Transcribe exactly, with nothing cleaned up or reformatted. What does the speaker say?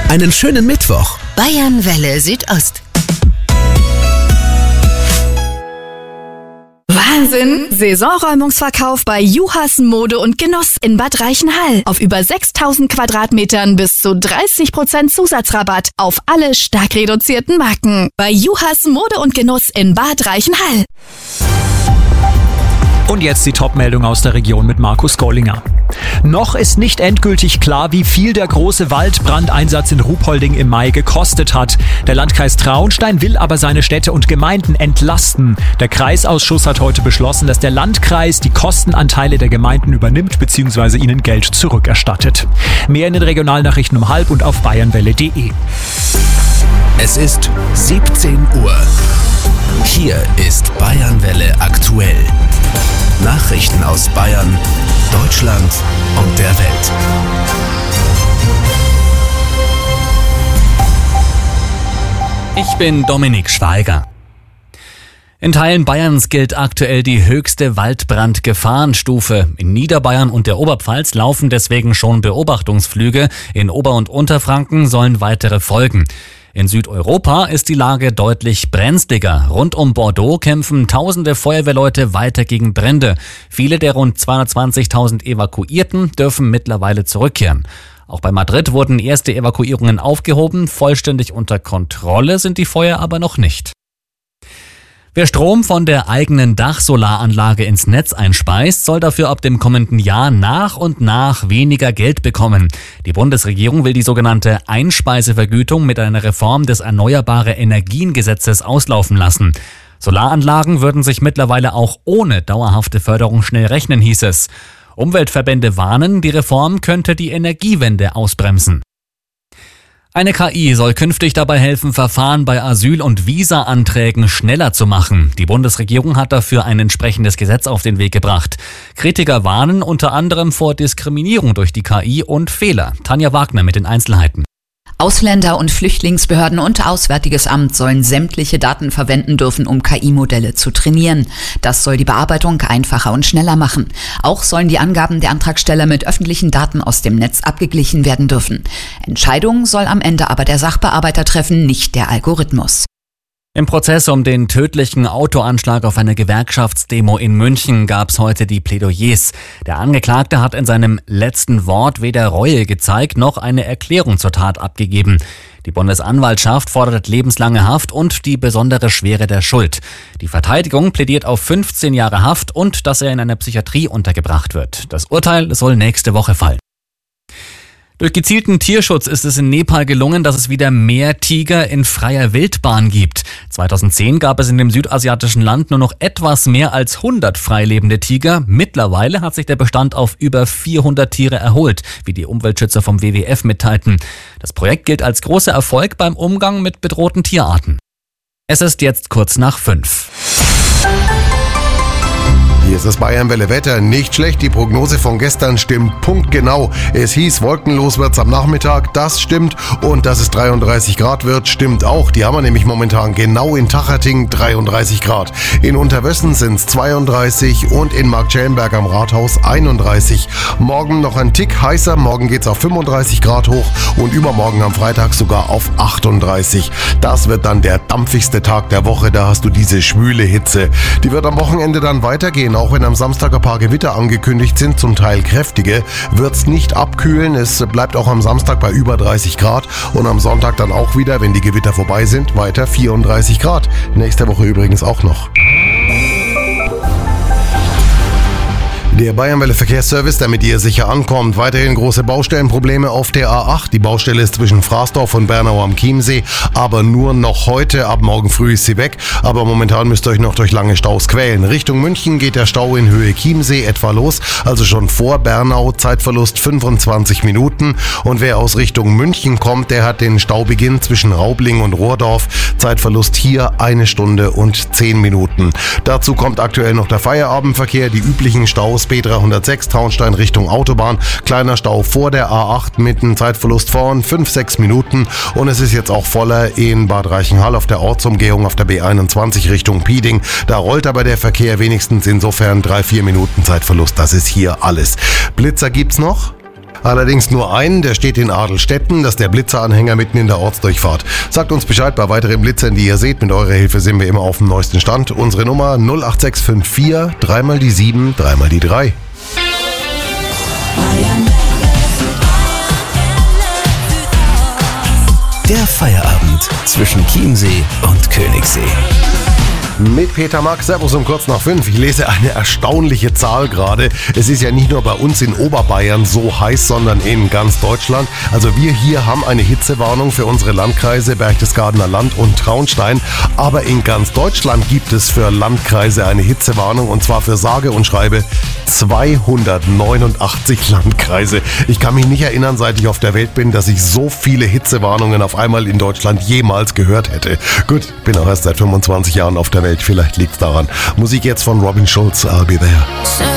Einen schönen Mittwoch. Bayernwelle Südost. Wahnsinn! Saisonräumungsverkauf bei Juhas Mode und Genuss in Bad Reichenhall. Auf über sechstausend Quadratmetern bis zu dreißig Prozent Zusatzrabatt auf alle stark reduzierten Marken. Bei Juhas Mode und Genuss in Bad Reichenhall. Und jetzt die Top-Meldung aus der Region mit Markus Gollinger. Noch ist nicht endgültig klar, wie viel der große Waldbrandeinsatz in Ruhpolding im Mai gekostet hat. Der Landkreis Traunstein will aber seine Städte und Gemeinden entlasten. Der Kreisausschuss hat heute beschlossen, dass der Landkreis die Kostenanteile der Gemeinden übernimmt bzw. ihnen Geld zurückerstattet. Mehr in den Regionalnachrichten um halb und auf bayernwelle punkt de. Es ist siebzehn Uhr. Hier ist Bayernwelle aktuell. Nachrichten aus Bayern, Deutschland und der Welt. Ich bin Dominik Schweiger. In Teilen Bayerns gilt aktuell die höchste Waldbrandgefahrenstufe. In Niederbayern und der Oberpfalz laufen deswegen schon Beobachtungsflüge. In Ober- und Unterfranken sollen weitere folgen. In Südeuropa ist die Lage deutlich brenzliger. Rund um Bordeaux kämpfen tausende Feuerwehrleute weiter gegen Brände. Viele der rund zweihundertzwanzigtausend Evakuierten dürfen mittlerweile zurückkehren. Auch bei Madrid wurden erste Evakuierungen aufgehoben. Vollständig unter Kontrolle sind die Feuer aber noch nicht. Wer Strom von der eigenen Dachsolaranlage ins Netz einspeist, soll dafür ab dem kommenden Jahr nach und nach weniger Geld bekommen. Die Bundesregierung will die sogenannte Einspeisevergütung mit einer Reform des Erneuerbare-Energien-Gesetzes auslaufen lassen. Solaranlagen würden sich mittlerweile auch ohne dauerhafte Förderung schnell rechnen, hieß es. Umweltverbände warnen, die Reform könnte die Energiewende ausbremsen. Eine K I soll künftig dabei helfen, Verfahren bei Asyl- und Visa-Anträgen schneller zu machen. Die Bundesregierung hat dafür ein entsprechendes Gesetz auf den Weg gebracht. Kritiker warnen unter anderem vor Diskriminierung durch die K I und Fehler. Tanja Wagner mit den Einzelheiten. Ausländer- und Flüchtlingsbehörden und Auswärtiges Amt sollen sämtliche Daten verwenden dürfen, um K I-Modelle zu trainieren. Das soll die Bearbeitung einfacher und schneller machen. Auch sollen die Angaben der Antragsteller mit öffentlichen Daten aus dem Netz abgeglichen werden dürfen. Entscheidung soll am Ende aber der Sachbearbeiter treffen, nicht der Algorithmus. Im Prozess um den tödlichen Autoanschlag auf eine Gewerkschaftsdemo in München gab es heute die Plädoyers. Der Angeklagte hat in seinem letzten Wort weder Reue gezeigt noch eine Erklärung zur Tat abgegeben. Die Bundesanwaltschaft fordert lebenslange Haft und die besondere Schwere der Schuld. Die Verteidigung plädiert auf fünfzehn Jahre Haft und dass er in einer Psychiatrie untergebracht wird. Das Urteil soll nächste Woche fallen. Durch gezielten Tierschutz ist es in Nepal gelungen, dass es wieder mehr Tiger in freier Wildbahn gibt. zweitausendzehn gab es in dem südasiatischen Land nur noch etwas mehr als hundert freilebende Tiger. Mittlerweile hat sich der Bestand auf über vierhundert Tiere erholt, wie die Umweltschützer vom W W F mitteilten. Das Projekt gilt als großer Erfolg beim Umgang mit bedrohten Tierarten. Es ist jetzt kurz nach fünf. Hier ist das Bayernwelle Wetter. Nicht schlecht, die Prognose von gestern stimmt punktgenau. Es hieß, wolkenlos wird's am Nachmittag, das stimmt. Und dass es dreiunddreißig Grad wird, stimmt auch. Die haben wir nämlich momentan genau in Tacherting dreiunddreißig Grad. In Unterwössen sind's zweiunddreißig und in Marktschellenberg am Rathaus einunddreißig. Morgen noch ein Tick heißer, morgen geht's auf fünfunddreißig Grad hoch und übermorgen am Freitag sogar auf achtunddreißig. Das wird dann der dampfigste Tag der Woche, da hast du diese schwüle Hitze. Die wird am Wochenende dann weitergehen. Auch wenn am Samstag ein paar Gewitter angekündigt sind, zum Teil kräftige, wird's nicht abkühlen. Es bleibt auch am Samstag bei über dreißig Grad und am Sonntag dann auch wieder, wenn die Gewitter vorbei sind, weiter vierunddreißig Grad. Nächste Woche übrigens auch noch. Der Bayernwelle Verkehrsservice, damit ihr sicher ankommt. Weiterhin große Baustellenprobleme auf der A acht. Die Baustelle ist zwischen Fraßdorf und Bernau am Chiemsee, aber nur noch heute. Ab morgen früh ist sie weg. Aber momentan müsst ihr euch noch durch lange Staus quälen. Richtung München geht der Stau in Höhe Chiemsee etwa los, also schon vor Bernau. Zeitverlust fünfundzwanzig Minuten. Und wer aus Richtung München kommt, der hat den Staubeginn zwischen Raubling und Rohrdorf. Zeitverlust hier eine Stunde und zehn Minuten. Dazu kommt aktuell noch der Feierabendverkehr, die üblichen Staus B dreihundertsechs Traunstein Richtung Autobahn. Kleiner Stau vor der A acht mit einem Zeitverlust von fünf, sechs Minuten. Und es ist jetzt auch voller in Bad Reichenhall auf der Ortsumgehung auf der B einundzwanzig Richtung Pieding. Da rollt aber der Verkehr wenigstens insofern drei, vier Minuten Zeitverlust. Das ist hier alles. Blitzer gibt's noch. Allerdings nur einen, der steht in Adelstetten, das ist der Blitzeranhänger mitten in der Ortsdurchfahrt. Sagt uns Bescheid bei weiteren Blitzern, die ihr seht. Mit eurer Hilfe sind wir immer auf dem neuesten Stand. Unsere Nummer null acht sechs fünf vier, dreimal die sieben, dreimal die drei. Der Feierabend zwischen Chiemsee und Königssee. Mit Peter Mack, Servus um kurz nach fünf. Ich lese eine erstaunliche Zahl gerade. Es ist ja nicht nur bei uns in Oberbayern so heiß, sondern in ganz Deutschland. Also wir hier haben eine Hitzewarnung für unsere Landkreise Berchtesgadener Land und Traunstein. Aber in ganz Deutschland gibt es für Landkreise eine Hitzewarnung, und zwar für sage und schreibe zweihundertneunundachtzig Landkreise. Ich kann mich nicht erinnern, seit ich auf der Welt bin, dass ich so viele Hitzewarnungen auf einmal in Deutschland jemals gehört hätte. Gut, bin auch erst seit fünfundzwanzig Jahren auf der Welt. Vielleicht liegt's daran. Musik jetzt von Robin Schulz, I'll Be There.